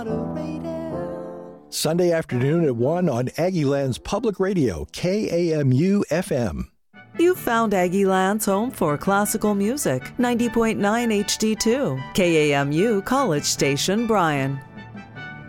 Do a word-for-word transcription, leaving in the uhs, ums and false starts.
Sunday afternoon at one on Aggieland's Public Radio, K A M U F M. You found Aggieland's home for classical music, ninety point nine H D two, K A M U College Station, Bryan.